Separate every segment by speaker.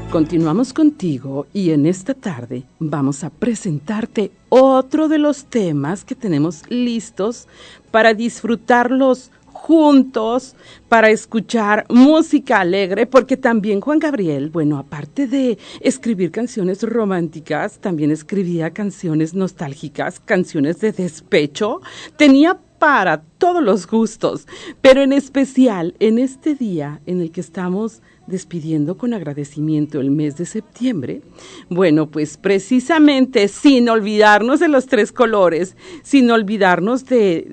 Speaker 1: Continuamos contigo y en esta tarde vamos a presentarte otro de los temas que tenemos listos para disfrutarlos juntos, para escuchar música alegre, porque también Juan Gabriel, bueno, aparte de escribir canciones románticas, también escribía canciones nostálgicas, canciones de despecho, tenía para todos los gustos, pero en especial en este día en el que estamos despidiendo con agradecimiento el mes de septiembre, bueno, pues precisamente sin olvidarnos de los tres colores, sin olvidarnos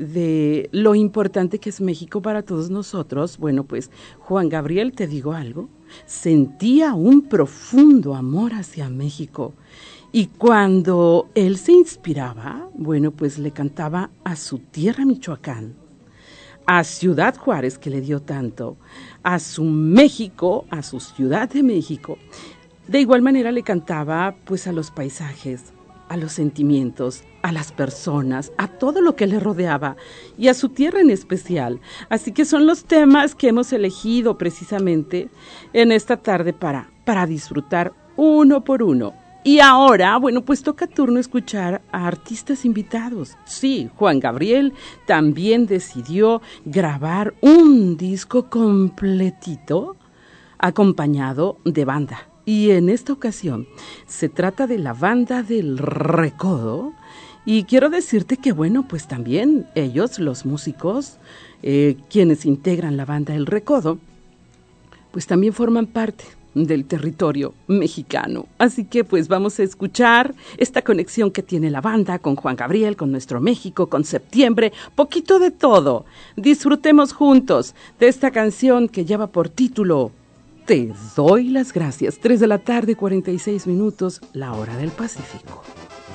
Speaker 1: de lo importante que es México para todos nosotros, bueno, pues Juan Gabriel, te digo algo, sentía un profundo amor hacia México. Y cuando él se inspiraba, bueno, pues le cantaba a su tierra Michoacán, a Ciudad Juárez, que le dio tanto, a su México, a su Ciudad de México. De igual manera le cantaba pues a los paisajes, a los sentimientos, a las personas, a todo lo que le rodeaba y a su tierra en especial. Así que son los temas que hemos elegido precisamente en esta tarde para disfrutar uno por uno. Y ahora, bueno, pues toca turno escuchar a artistas invitados. Sí, Juan Gabriel también decidió grabar un disco completito acompañado de banda. Y en esta ocasión se trata de la banda del Recodo. Y quiero decirte que, bueno, pues también ellos, los músicos, quienes integran la banda El Recodo, pues también forman parte del territorio mexicano. Así que pues vamos a escuchar esta conexión que tiene la banda con Juan Gabriel, con nuestro México, con septiembre, poquito de todo. Disfrutemos juntos de esta canción que lleva por título Te doy las gracias. 3 de la tarde, 46 minutos, la hora del Pacífico.